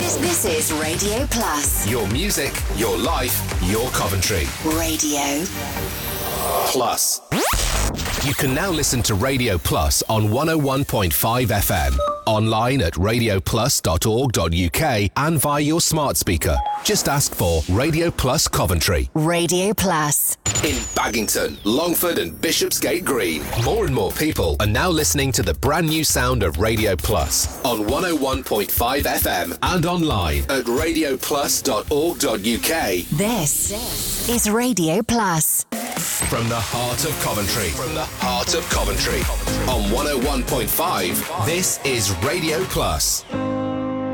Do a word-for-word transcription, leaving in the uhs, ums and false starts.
This, this is Radio Plus. Your music, your life, your Coventry. Radio Plus. You can now listen to Radio Plus on one oh one point five F M, online at radio plus dot org dot U K and via your smart speaker. Just ask for Radio Plus Coventry. Radio Plus. In Baggington, Longford and Bishopsgate Green, more and more people are now listening to the brand new sound of Radio Plus on one oh one point five F M and online at radio plus dot org dot U K. This is Radio Plus. From the heart of Coventry, from the heart of Coventry, on one oh one point five, this is Radio Plus.